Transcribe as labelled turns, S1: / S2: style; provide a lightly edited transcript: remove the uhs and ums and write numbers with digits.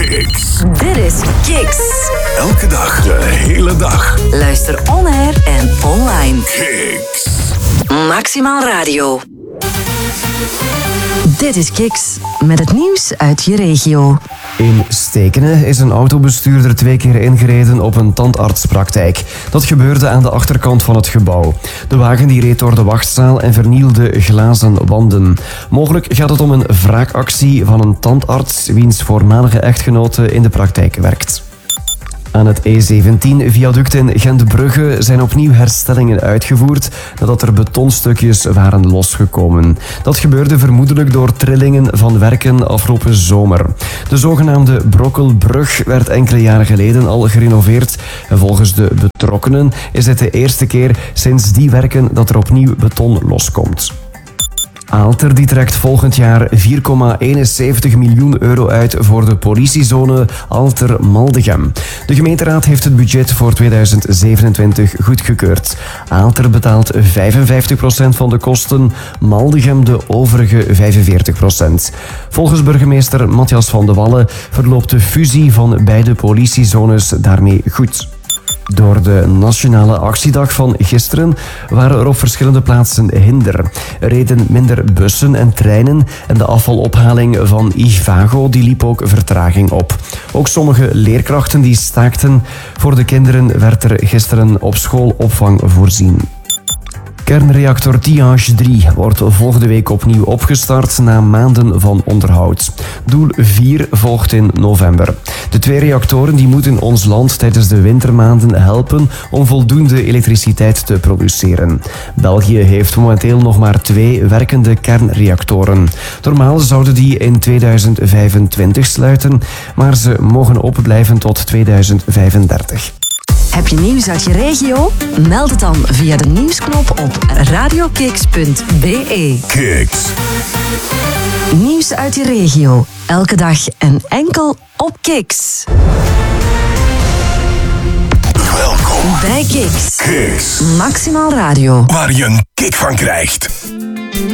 S1: Kicks.
S2: Dit is Kicks.
S1: Elke dag, de hele dag.
S2: Luister on-air en online.
S1: Kicks.
S2: Maximaal Radio. Dit is Kicks met het nieuws uit je regio.
S3: In Stekene is een autobestuurder 2 keer ingereden op een tandartspraktijk. Dat gebeurde aan de achterkant van het gebouw. De wagen die reed door de wachtzaal en vernielde glazen wanden. Mogelijk gaat het om een wraakactie van een tandarts wiens voormalige echtgenote in de praktijk werkt. Aan het E17-viaduct in Gentbrugge zijn opnieuw herstellingen uitgevoerd nadat er betonstukjes waren losgekomen. Dat gebeurde vermoedelijk door trillingen van werken afgelopen zomer. De zogenaamde Brokkelbrug werd enkele jaren geleden al gerenoveerd en volgens de betrokkenen is dit de eerste keer sinds die werken dat er opnieuw beton loskomt. Aalter die trekt volgend jaar 4,71 miljoen euro uit voor de politiezone Aalter-Maldegem. De gemeenteraad heeft het budget voor 2027 goedgekeurd. Aalter betaalt 55% van de kosten, Maldegem de overige 45%. Volgens burgemeester Matthias van de Wallen verloopt de fusie van beide politiezones daarmee goed. Door de nationale actiedag van gisteren waren er op verschillende plaatsen hinder. Er reden minder bussen en treinen en de afvalophaling van Ivago die liep ook vertraging op. Ook sommige leerkrachten die staakten. Voor de kinderen werd er gisteren op school opvang voorzien. Kernreactor Tihange 3 wordt volgende week opnieuw opgestart na maanden van onderhoud. Doel 4 volgt in november. De 2 reactoren die moeten ons land tijdens de wintermaanden helpen om voldoende elektriciteit te produceren. België heeft momenteel nog maar 2 werkende kernreactoren. Normaal zouden die in 2025 sluiten, maar ze mogen open blijven tot 2035.
S2: Heb je nieuws uit je regio? Meld het dan via de nieuwsknop op radiokicks.be.
S1: Kicks.
S2: Nieuws uit je regio. Elke dag en enkel op Kicks.
S1: Welkom
S2: Bij Kicks.
S1: Kicks.
S2: Maximaal Radio.
S1: Waar je een kick van krijgt.